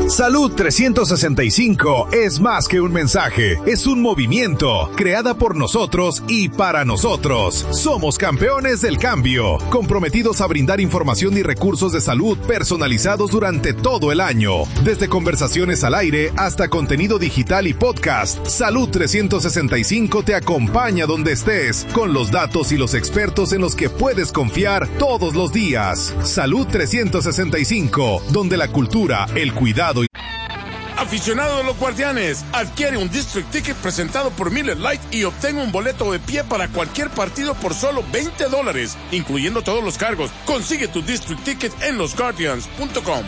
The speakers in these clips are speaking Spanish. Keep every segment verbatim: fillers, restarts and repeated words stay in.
Salud trescientos sesenta y cinco es más que un mensaje, es un movimiento, creada por nosotros y para nosotros. Somos campeones del cambio, comprometidos a brindar información y recursos de salud personalizados durante todo el año. Desde conversaciones al aire hasta contenido digital y podcast, Salud trescientos sesenta y cinco te acompaña donde estés, con los datos y los expertos en los que puedes confiar todos los días. Salud trescientos sesenta y cinco, donde la cultura, el cuidado y... Aficionado de los Guardianes, adquiere un District Ticket presentado por Miller Lite y obtenga un boleto de pie para cualquier partido por solo veinte dólares, incluyendo todos los cargos. Consigue tu District Ticket en los guardians punto com.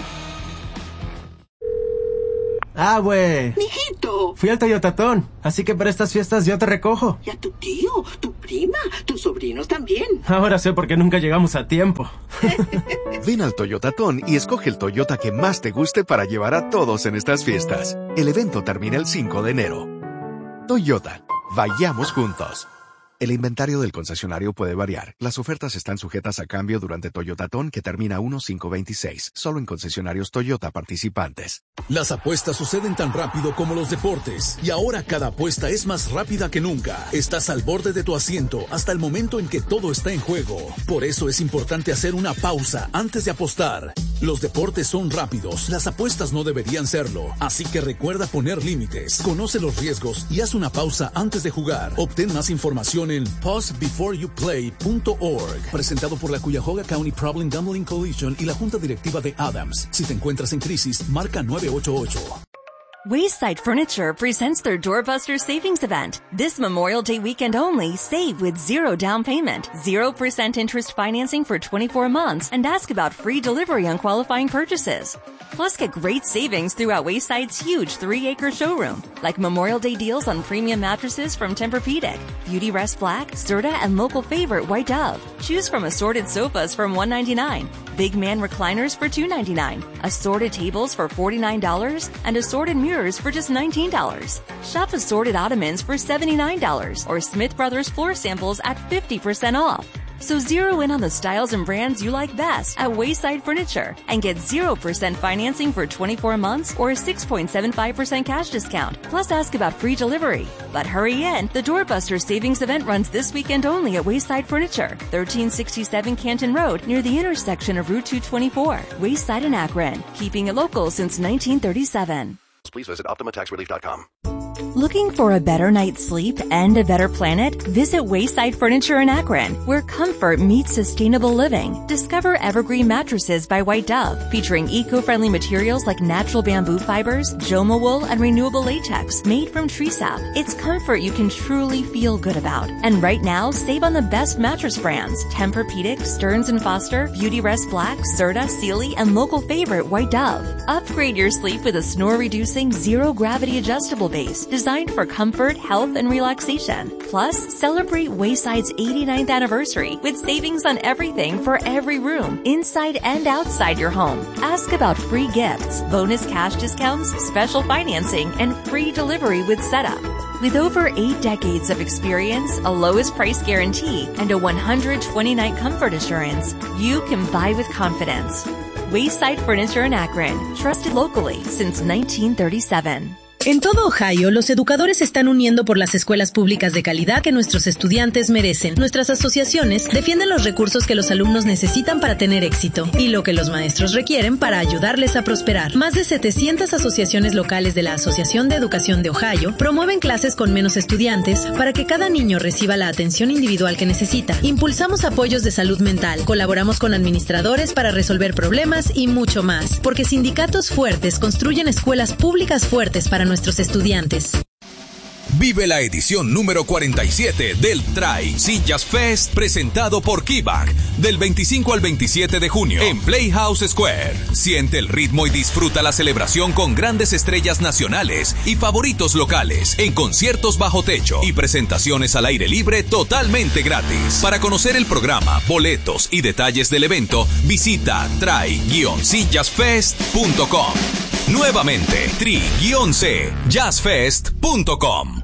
Ah, güey. Mijito. Fui al Toyotatón, así que para estas fiestas yo te recojo. Y a tu tío, tu prima, tus sobrinos también. Ahora sé por qué nunca llegamos a tiempo. Ven al Toyotatón y escoge el Toyota que más te guste para llevar a todos en estas fiestas. El evento termina el cinco de enero. Toyota, vayamos juntos. El inventario del concesionario puede variar. Las ofertas están sujetas a cambio durante Toyotatón, que termina uno cinco veintiséis, solo en concesionarios Toyota participantes. Las apuestas suceden tan rápido como los deportes, y ahora cada apuesta es más rápida que nunca. Estás al borde de tu asiento hasta el momento en que todo está en juego. Por eso es importante hacer una pausa antes de apostar. Los deportes son rápidos, las apuestas no deberían serlo. Así que recuerda poner límites, conoce los riesgos y haz una pausa antes de jugar. Obtén más información en pause before you play punto org. Presentado por la Cuyahoga County Problem Gambling Coalition y la Junta Directiva de Adams. Si te encuentras en crisis, marca nueve ocho ocho. Wayside Furniture presents their Doorbuster Savings Event. This Memorial Day weekend only, save with zero down payment, zero percent interest financing for twenty-four months, and ask about free delivery on qualifying purchases. Plus, get great savings throughout Wayside's huge three-acre showroom, like Memorial Day deals on premium mattresses from Tempur-Pedic, Beauty Rest Black, Serta, and local favorite White Dove. Choose from assorted sofas from one ninety-nine, big man recliners for two ninety-nine, assorted tables for forty-nine dollars, and assorted mirrors for just nineteen dollars. Shop assorted ottomans for seventy-nine dollars, or Smith Brothers floor samples at fifty percent off. So zero in on the styles and brands you like best at Wayside Furniture and get zero percent financing for twenty-four months or a six point seven five percent cash discount. Plus ask about free delivery. But hurry in, the Doorbuster Savings Event runs this weekend only at Wayside Furniture, thirteen sixty-seven Canton Road near the intersection of Route two twenty-four, Wayside and Akron, keeping it local since nineteen thirty-seven. Please visit Optima Tax Relief dot com. Looking for a better night's sleep and a better planet? Visit Wayside Furniture in Akron, where comfort meets sustainable living. Discover Evergreen Mattresses by White Dove, featuring eco-friendly materials like natural bamboo fibers, Joma wool, and renewable latex, made from tree sap. It's comfort you can truly feel good about. And right now, save on the best mattress brands: Tempur-Pedic, Stearns and Foster, Beauty Rest Black, Serta, Sealy, and local favorite White Dove. Upgrade your sleep with a snore-reducing, zero-gravity adjustable base designed for comfort, health, and relaxation. Plus, celebrate Wayside's eighty-ninth anniversary with savings on everything for every room, inside and outside your home. Ask about free gifts, bonus cash discounts, special financing, and free delivery with setup. With over eight decades of experience, a lowest price guarantee, and a one hundred twenty night comfort assurance, you can buy with confidence. Wayside Furniture in Akron, trusted locally since nineteen thirty-seven. En todo Ohio, los educadores se están uniendo por las escuelas públicas de calidad que nuestros estudiantes merecen. Nuestras asociaciones defienden los recursos que los alumnos necesitan para tener éxito y lo que los maestros requieren para ayudarles a prosperar. Más de setecientas asociaciones locales de la Asociación de Educación de Ohio promueven clases con menos estudiantes para que cada niño reciba la atención individual que necesita. Impulsamos apoyos de salud mental, colaboramos con administradores para resolver problemas y mucho más. Porque sindicatos fuertes construyen escuelas públicas fuertes para nuestros estudiantes. Vive la edición número cuarenta y siete del Tri-Sillas Fest presentado por Keybank del veinticinco al veintisiete de junio en Playhouse Square. Siente el ritmo y disfruta la celebración con grandes estrellas nacionales y favoritos locales en conciertos bajo techo y presentaciones al aire libre totalmente gratis. Para conocer el programa, boletos y detalles del evento, visita tri sillas fest punto com. Nuevamente, tri C jazz fest punto com.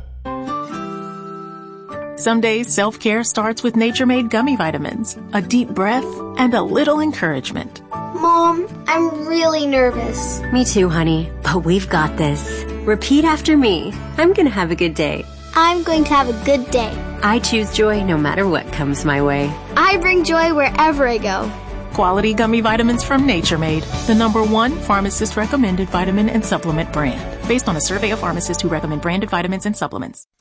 Some days self-care starts with Nature-Made gummy vitamins, a deep breath, and a little encouragement. Mom, I'm really nervous. Me too, honey, but we've got this. Repeat after me. I'm gonna have a good day. I'm going to have a good day. I choose joy no matter what comes my way. I bring joy wherever I go. Quality gummy vitamins from Nature Made, the number one pharmacist recommended vitamin and supplement brand, based on a survey of pharmacists who recommend branded vitamins and supplements.